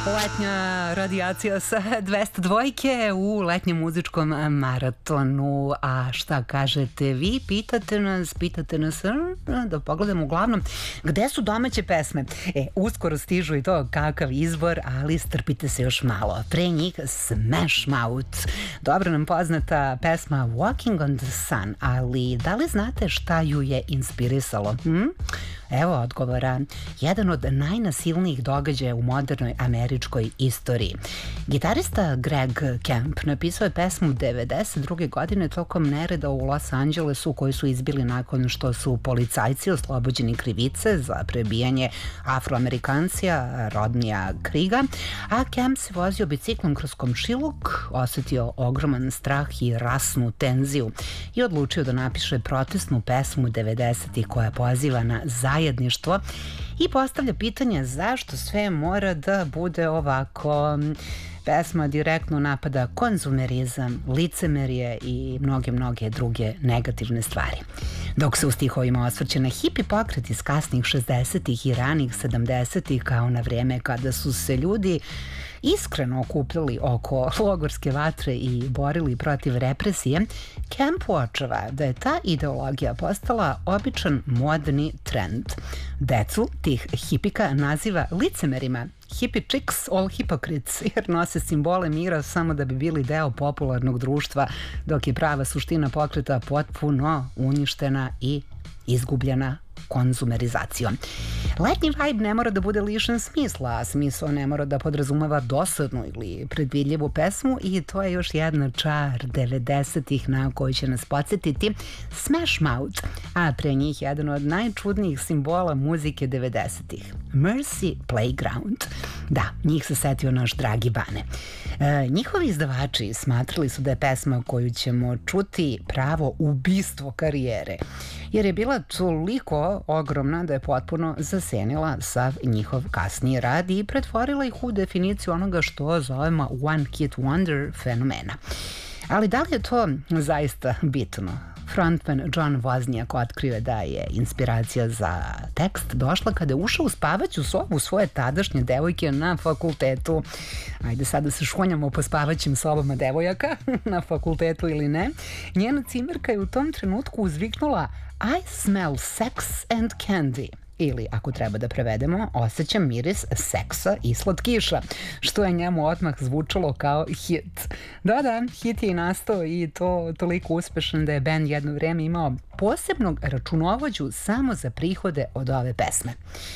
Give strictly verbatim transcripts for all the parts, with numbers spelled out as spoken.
Letnja radijacija sa dvesta dvojke u letnjem muzičkom maratonu. A šta kažete vi? Pitate nas, pitate nas, da pogledamo uglavnom gde su domaće pesme. E, uskoro stižu i to kakav izbor, ali strpite se još malo. Pre njih Smash Mouth. Dobro nam poznata pesma Walking on the Sun, ali da li znate šta ju je inspirisalo? Hm? Evo odgovora. Jedan od najnasilnijih događaja u modernoj američkoj istoriji. Gitarista Greg Kemp napisao je pesmu devedeset druge godine tokom nereda u Los Angelesu koji su izbili nakon što su policajci oslobođeni krivice za prebijanje Afroamerikancija Rodnija Kriga, a Kemp se vozio biciklom kroz komšiluk, osetio ogroman strah i rasnu tenziju i odlučio da napiše protestnu pesmu devedesetih koja poziva na zajedništvo i postavlja pitanje zašto sve mora da bude ovako. Pesma direktno napada konzumerizam, licemerje i mnoge, mnoge druge negativne stvari. Dok se u stihovima osvrće na hipi pokret iz kasnih šezdesetih i ranih sedamdesetih kao na vrijeme kada su se ljudi iskreno okupljali oko logorske vatre i borili protiv represije, Kemp uočava da je ta ideologija postala običan modni trend. Decu tih hipika naziva licemerima, hippie chicks, all hypocrites, jer nose simbole mira samo da bi bili deo popularnog društva, dok je prava suština pokreta potpuno uništena i izgubljena konzumerizacijom. Letnji vibe ne mora da bude lišen smisla, a smisao ne mora da podrazumeva dosadnu ili predvidljivu pesmu i to je još jedna čar devedesetih na koju će nas podsjetiti Smash Mouth, a pre njih jedan od najčudnijih simbola muzike devedesetih. Mercy Playground. Da, njih se setio naš dragi Bane. E, njihovi izdavači smatrali su da je pesma koju ćemo čuti pravo ubistvo karijere, jer je bila toliko ogromna da je potpuno zasenila sav njihov kasniji rad i pretvorila ih u definiciju onoga što zovemo one hit wonder fenomena. Ali da li je to zaista bitno? Frontman John Wozniak otkrio je da je inspiracija za tekst došla kada je ušao u spavaću sobu svoje tadašnje devojke na fakultetu. Ajde sad da se šunjamo po spavaćim sobama devojaka na fakultetu ili ne. Njena cimerka je u tom trenutku uzviknula I smell sex and candy. Ili, ako treba da prevedemo, osjećam miris seksa i slatkiša, što je njemu odmah zvučalo kao hit. Da, da, hit je i nastao i to toliko uspešan da je band jedno vreme imao posebnog računovođu samo za prihode od ove pesme.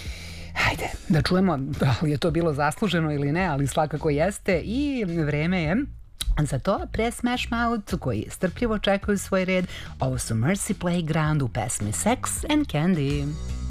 Hajde, da čujemo da li je to bilo zasluženo ili ne, ali svakako jeste i vreme je za to. Pre Smash Mouth, koji strpljivo čekaju svoj red, ovo su Mercy Playground u pesmi Sex and Candy.